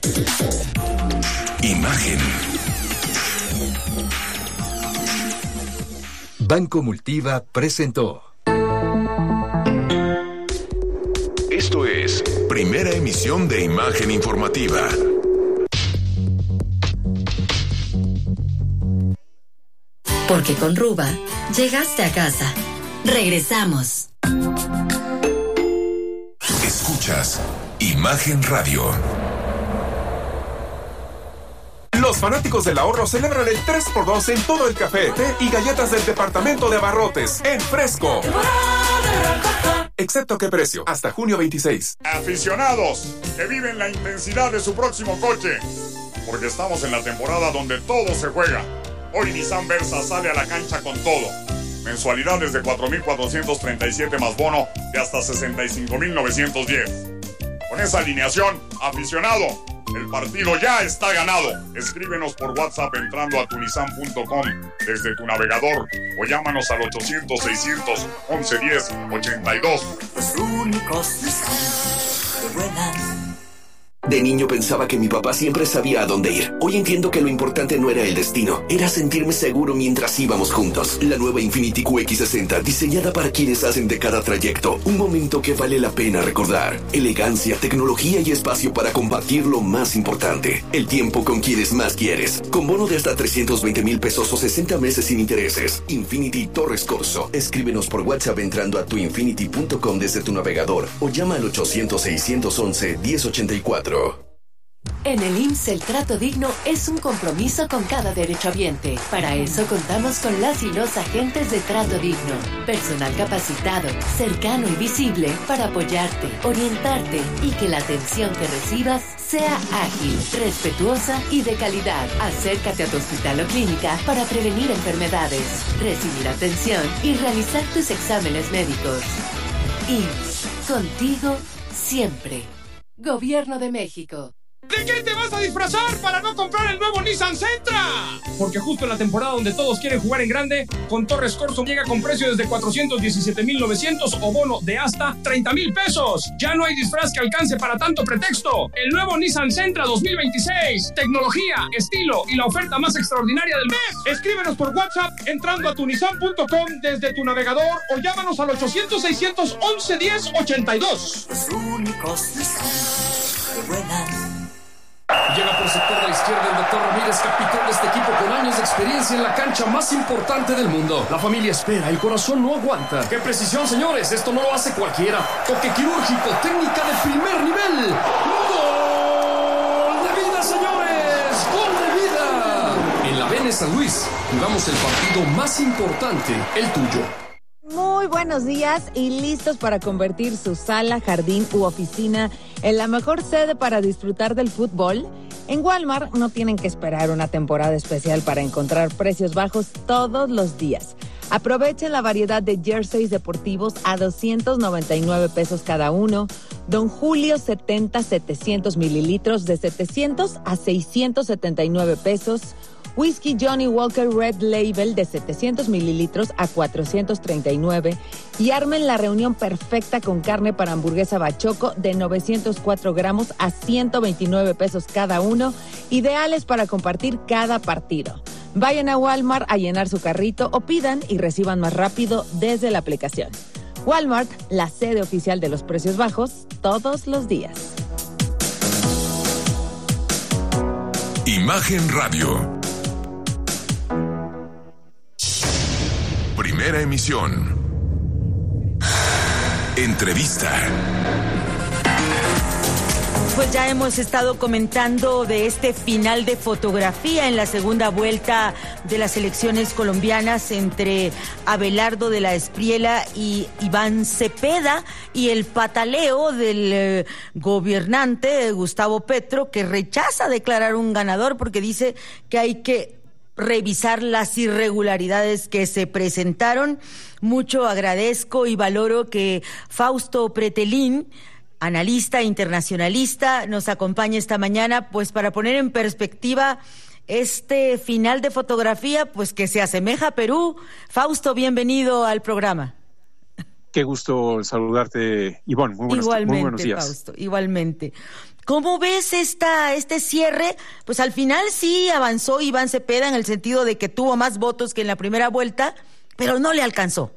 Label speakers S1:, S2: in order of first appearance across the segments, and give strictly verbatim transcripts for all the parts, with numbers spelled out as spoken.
S1: Imagen. Banco Multiva presentó. Esto es Primera Emisión de Imagen Informativa.
S2: Porque con Ruba llegaste a casa. Regresamos.
S1: Escuchas Imagen Radio.
S3: Los fanáticos del ahorro celebran el tres por dos en todo el café, té y galletas del departamento de abarrotes en Fresco. Excepto qué precio, hasta junio veintiséis.
S4: Aficionados que viven la intensidad de su próximo coche, porque estamos en la temporada donde todo se juega. Hoy Nissan Versa sale a la cancha con todo. Mensualidades de cuatro mil cuatrocientos treinta y siete más bono de hasta sesenta y cinco mil novecientos diez. Con esa alineación, aficionado, el partido ya está ganado. Escríbenos por WhatsApp entrando a tunisan punto com desde tu navegador o llámanos al ochocientos, seiscientos, once, diez, ochenta y dos.
S5: Los únicos que vuelan.
S6: De niño pensaba que mi papá siempre sabía a dónde ir. Hoy entiendo que lo importante no era el destino, era sentirme seguro mientras íbamos juntos. La nueva Infiniti Q X sesenta, diseñada para quienes hacen de cada trayecto un momento que vale la pena recordar. Elegancia, tecnología y espacio para compartir lo más importante, el tiempo con quienes más quieres. Con bono de hasta trescientos veinte mil pesos o sesenta meses sin intereses. Infiniti Torres Corso. Escríbenos por WhatsApp entrando a tu infinity punto com desde tu navegador o llama al ochocientos, seiscientos once, diez ochenta y cuatro.
S7: En el I M S S el trato digno es un compromiso con cada derechohabiente. Para eso contamos con las y los agentes de trato digno. Personal capacitado, cercano y visible para apoyarte, orientarte y que la atención que recibas sea ágil, respetuosa y de calidad. Acércate a tu hospital o clínica para prevenir enfermedades, recibir atención y realizar tus exámenes médicos. I M S S, contigo siempre. Gobierno de México.
S8: ¿De qué te vas a disfrazar para no comprar el nuevo Nissan Sentra? Porque justo en la temporada donde todos quieren jugar en grande, con Torres Corso llega con precio desde cuatrocientos diecisiete mil novecientos o bono de hasta treinta mil pesos. Ya no hay disfraz que alcance para tanto pretexto. El nuevo Nissan Sentra dos mil veintiséis. Tecnología, estilo y la oferta más extraordinaria del mes. Escríbenos por WhatsApp entrando a tunisan punto com desde tu navegador o llámanos al ochocientos, seiscientos once, diez ochenta y dos.
S5: Los únicos que vuelan.
S9: Llega por sector de la izquierda el doctor Ramírez, capitán de este equipo con años de experiencia en la cancha más importante del mundo. La familia espera, el corazón no aguanta. ¡Qué precisión, señores! Esto no lo hace cualquiera. Toque quirúrgico, técnica de primer nivel. ¡Gol de vida, señores! ¡Gol de vida! En la Vene San Luis jugamos el partido más importante, el tuyo.
S10: Muy buenos días y listos para convertir su sala, jardín u oficina en la mejor sede para disfrutar del fútbol. En Walmart no tienen que esperar una temporada especial para encontrar precios bajos todos los días. Aprovechen la variedad de jerseys deportivos a doscientos noventa y nueve pesos cada uno. Don Julio setenta, setecientos mililitros de setecientos a seiscientos setenta y nueve pesos. Whisky Johnny Walker Red Label de setecientos mililitros a cuatrocientos treinta y nueve y armen la reunión perfecta con carne para hamburguesa bachoco de novecientos cuatro gramos a ciento veintinueve pesos cada uno, ideales para compartir cada partido. Vayan a Walmart a llenar su carrito o pidan y reciban más rápido desde la aplicación. Walmart, la sede oficial de los precios bajos todos los días.
S1: Imagen Radio. Primera emisión. Entrevista.
S11: Pues ya hemos estado comentando de este final de fotografía en la segunda vuelta de las elecciones colombianas entre Abelardo de la Espriella y Iván Cepeda y el pataleo del eh, gobernante Gustavo Petro, que rechaza declarar un ganador porque dice que hay que revisar las irregularidades que se presentaron. Mucho agradezco y valoro que Fausto Pretelín, analista internacionalista, nos acompaña esta mañana, pues para poner en perspectiva este final de fotografía, pues que se asemeja a Perú. Fausto, bienvenido al programa.
S12: Qué gusto saludarte, Ivonne. Muy buenos,
S11: igualmente,
S12: muy buenos días.
S11: Fausto, igualmente. ¿Cómo ves esta este cierre? Pues al final sí avanzó Iván Cepeda en el sentido de que tuvo más votos que en la primera vuelta, pero no le alcanzó.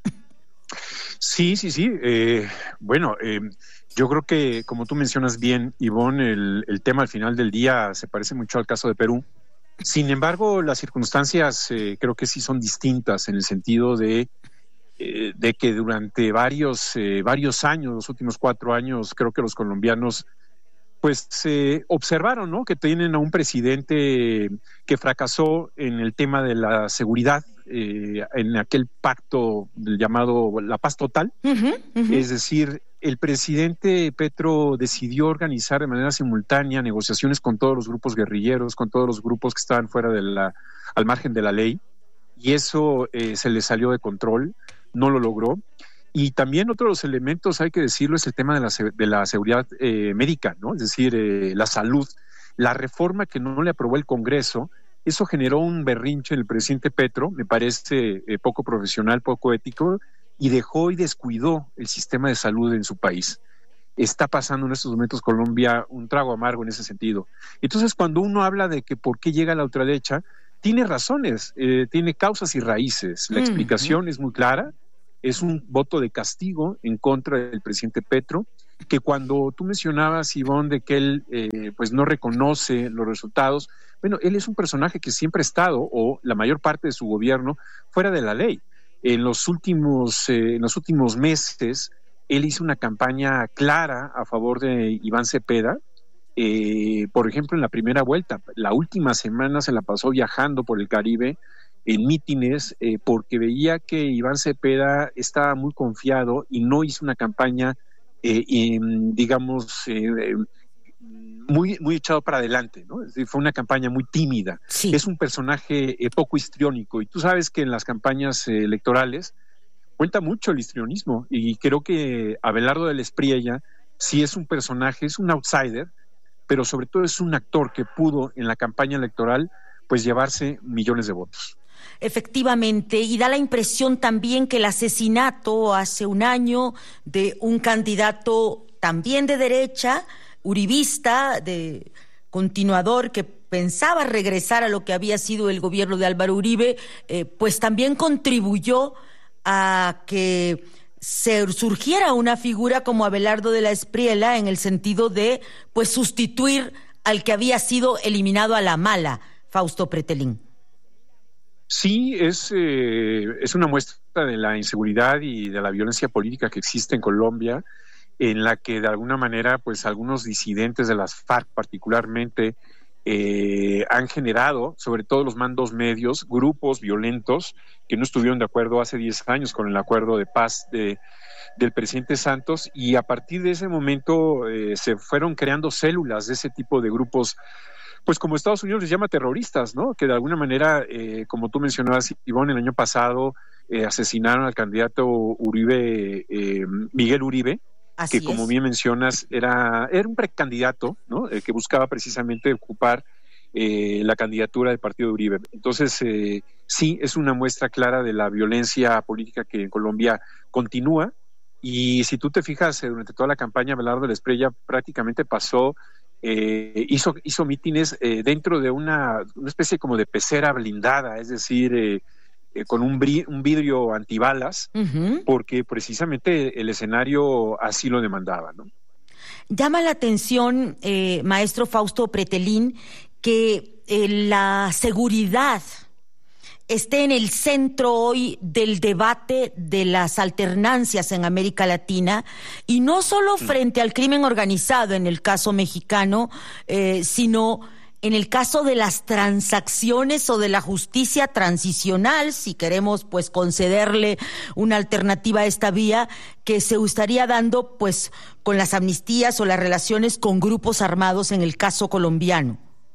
S12: Sí, sí, sí. Eh, bueno, eh, yo creo que, como tú mencionas bien, Ivonne, el, el tema al final del día se parece mucho al caso de Perú. Sin embargo, las circunstancias eh, creo que sí son distintas en el sentido de, eh, de que durante varios, eh, varios años, los últimos cuatro años, creo que los colombianos pues eh, observaron, ¿no?, que tienen a un presidente que fracasó en el tema de la seguridad, eh, en aquel pacto llamado la paz total. Uh-huh, uh-huh. Es decir, el presidente Petro decidió organizar de manera simultánea negociaciones con todos los grupos guerrilleros, con todos los grupos que estaban fuera de la, al margen de la ley, y eso eh, se le salió de control, no lo logró. Y también otro de los elementos, hay que decirlo, es el tema de la, de la seguridad eh, médica, ¿no? Es decir, eh, la salud. La reforma que no le aprobó el Congreso, eso generó un berrinche en el presidente Petro, me parece eh, poco profesional, poco ético, y dejó y descuidó el sistema de salud en su país. Está pasando en estos momentos Colombia un trago amargo en ese sentido. Entonces, cuando uno habla de que por qué llega la ultraderecha, tiene razones, eh, tiene causas y raíces. La mm. explicación es muy clara. Es un voto de castigo en contra del presidente Petro, que cuando tú mencionabas, Ivonne, de que él eh, pues no reconoce los resultados, bueno, él es un personaje que siempre ha estado, o la mayor parte de su gobierno, fuera de la ley. En los últimos, eh, en los últimos meses, él hizo una campaña clara a favor de Iván Cepeda. Eh, por ejemplo, en la primera vuelta, la última semana se la pasó viajando por el Caribe, en mítines, eh, porque veía que Iván Cepeda estaba muy confiado y no hizo una campaña, eh, en, digamos, eh, muy, muy echado para adelante, ¿no? Es decir, fue una campaña muy tímida. Sí. Es un personaje eh, poco histriónico, y tú sabes que en las campañas eh, electorales cuenta mucho el histrionismo, y creo que Abelardo de la Espriella sí es un personaje, es un outsider, pero sobre todo es un actor que pudo en la campaña electoral pues llevarse millones de votos.
S11: Efectivamente, y da la impresión también que el asesinato hace un año de un candidato también de derecha, uribista, de continuador, que pensaba regresar a lo que había sido el gobierno de Álvaro Uribe, eh, pues también contribuyó a que se surgiera una figura como Abelardo de la Espriella, en el sentido de pues sustituir al que había sido eliminado a la mala, Fausto Pretelín.
S12: Sí, es, eh, es una muestra de la inseguridad y de la violencia política que existe en Colombia, en la que de alguna manera pues algunos disidentes de las FARC particularmente eh, han generado, sobre todo los mandos medios, grupos violentos que no estuvieron de acuerdo hace diez años con el acuerdo de paz de, del presidente Santos, y a partir de ese momento eh, se fueron creando células de ese tipo de grupos, pues como Estados Unidos les llama terroristas, ¿no? Que de alguna manera, eh, como tú mencionabas, Ivonne, el año pasado eh, asesinaron al candidato Uribe, eh, Miguel Uribe, Así que como es. bien mencionas, era, era un precandidato, ¿no? Eh, que buscaba precisamente ocupar eh, la candidatura del partido de Uribe. Entonces, eh, sí, es una muestra clara de la violencia política que en Colombia continúa, y si tú te fijas, eh, durante toda la campaña, Abelardo de la Espriella prácticamente pasó Eh, hizo, hizo mítines eh, dentro de una, una especie como de pecera blindada, es decir, eh, eh, con un, bri- un vidrio antibalas, uh-huh. porque precisamente el escenario así lo demandaba, ¿no?
S11: Llama la atención, eh, maestro Fausto Pretelín, que eh, la seguridad esté en el centro hoy del debate de las alternancias en América Latina, y no solo frente al crimen organizado en el caso mexicano, eh, sino en el caso de las transacciones o de la justicia transicional, si queremos pues concederle una alternativa a esta vía, que se estaría dando pues con las amnistías o las relaciones con grupos armados en el caso colombiano.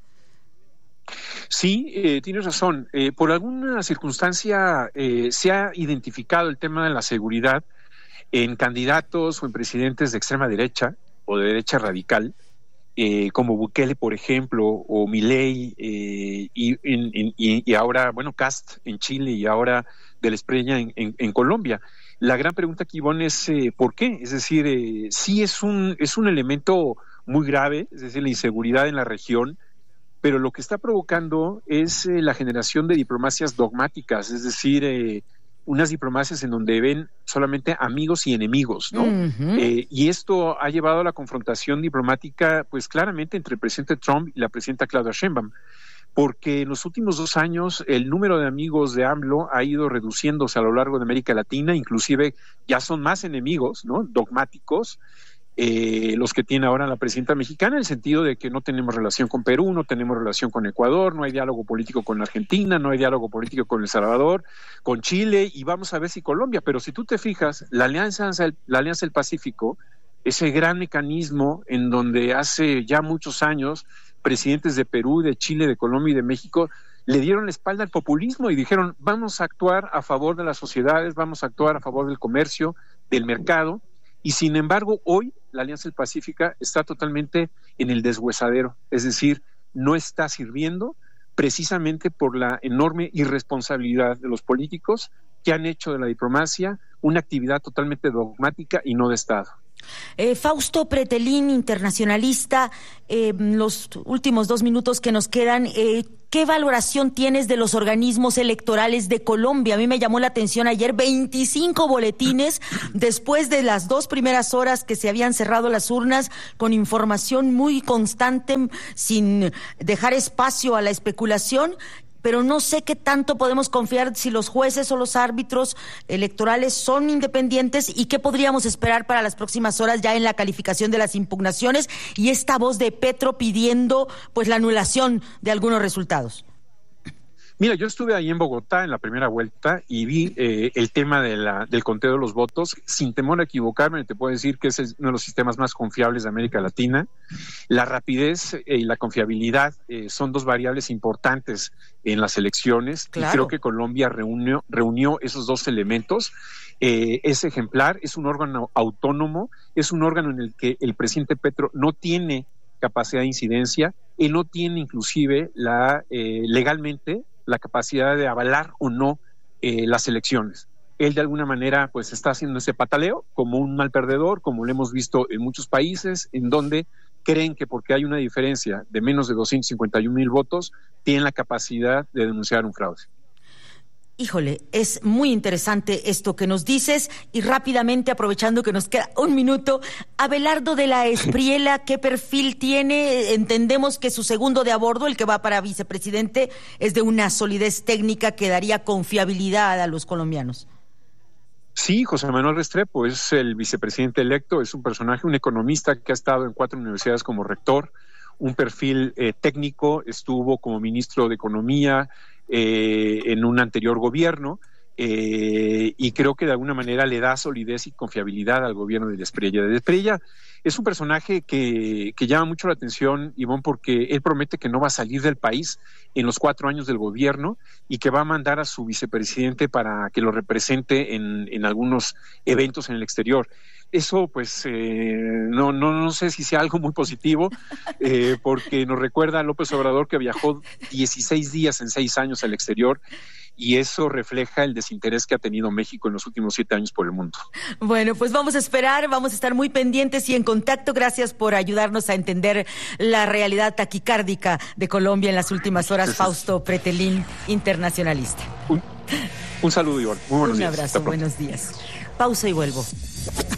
S12: Sí, eh, tienes razón. Eh, por alguna circunstancia eh, se ha identificado el tema de la seguridad en candidatos o en presidentes de extrema derecha o de derecha radical, eh, como Bukele, por ejemplo, o Milei, eh, y, en, en, y, y ahora, bueno, Cast en Chile, y ahora de la Espriella en, en, en Colombia. La gran pregunta aquí, Ivonne, es eh, ¿por qué? Es decir, eh, sí es un, es un elemento muy grave, es decir, la inseguridad en la región, pero lo que está provocando es eh, la generación de diplomacias dogmáticas, es decir, eh, unas diplomacias en donde ven solamente amigos y enemigos, ¿no? Uh-huh. Eh, y esto ha llevado a la confrontación diplomática, pues claramente entre el presidente Trump y la presidenta Claudia Sheinbaum, porque en los últimos dos años el número de amigos de AMLO ha ido reduciéndose a lo largo de América Latina, inclusive ya son más enemigos, ¿no? Dogmáticos, Eh, los que tiene ahora la presidenta mexicana, en el sentido de que no tenemos relación con Perú, no tenemos relación con Ecuador, no hay diálogo político con Argentina, no hay diálogo político con El Salvador, con Chile, y vamos a ver si Colombia. Pero si tú te fijas, la Alianza, la Alianza del Pacífico, ese gran mecanismo en donde hace ya muchos años presidentes de Perú, de Chile, de Colombia y de México le dieron la espalda al populismo y dijeron, vamos a actuar a favor de las sociedades, vamos a actuar a favor del comercio, del mercado. Y sin embargo, hoy la Alianza del Pacífico está totalmente en el deshuesadero, es decir, no está sirviendo precisamente por la enorme irresponsabilidad de los políticos que han hecho de la diplomacia una actividad totalmente dogmática y no de Estado.
S11: Eh, Fausto Pretelín, internacionalista, eh, los últimos dos minutos que nos quedan, eh, ¿qué valoración tienes de los organismos electorales de Colombia? A mí me llamó la atención ayer veinticinco boletines después de las dos primeras horas que se habían cerrado las urnas, con información muy constante, sin dejar espacio a la especulación. Pero no sé qué tanto podemos confiar si los jueces o los árbitros electorales son independientes y qué podríamos esperar para las próximas horas ya en la calificación de las impugnaciones y esta voz de Petro pidiendo pues la anulación de algunos resultados.
S12: Mira, yo estuve ahí en Bogotá en la primera vuelta y vi eh, el tema de la, del conteo de los votos. Sin temor a equivocarme, te puedo decir que ese es uno de los sistemas más confiables de América Latina. La rapidez y la confiabilidad eh, son dos variables importantes en las elecciones. Claro. Y creo que Colombia reunió, reunió esos dos elementos. Eh, es ejemplar, es un órgano autónomo, es un órgano en el que el presidente Petro no tiene capacidad de incidencia, él no tiene inclusive la eh, legalmente la capacidad de avalar o no eh, las elecciones. Él de alguna manera pues está haciendo ese pataleo como un mal perdedor, como lo hemos visto en muchos países, en donde creen que porque hay una diferencia de menos de doscientos cincuenta y un mil votos, tienen la capacidad de denunciar un fraude.
S11: Híjole, es muy interesante esto que nos dices y rápidamente, aprovechando que nos queda un minuto, Abelardo de la Espriella, ¿qué perfil tiene? Entendemos que su segundo de a bordo, el que va para vicepresidente, es de una solidez técnica que daría confiabilidad a los colombianos.
S12: Sí, José Manuel Restrepo es el vicepresidente electo, es un personaje, un economista que ha estado en cuatro universidades como rector, un perfil eh, técnico, estuvo como ministro de Economía, Eh, en un anterior gobierno eh, y creo que de alguna manera le da solidez y confiabilidad al gobierno de Espriella. De Espriella es un personaje que, que llama mucho la atención, Ivonne, porque él promete que no va a salir del país en los cuatro años del gobierno y que va a mandar a su vicepresidente para que lo represente en, en algunos eventos en el exterior. Eso, pues, eh, no, no, no sé si sea algo muy positivo, eh, porque nos recuerda a López Obrador, que viajó dieciséis días en seis años al exterior, y eso refleja el desinterés que ha tenido México en los últimos siete años por el mundo.
S11: Bueno, pues vamos a esperar, vamos a estar muy pendientes y en contacto. Gracias por ayudarnos a entender la realidad taquicárdica de Colombia en las últimas horas. Gracias. Fausto Pretelín, internacionalista.
S12: Un, un saludo, Ivonne. Muy buenos
S11: un
S12: días.
S11: Un abrazo, buenos días. Pausa y vuelvo.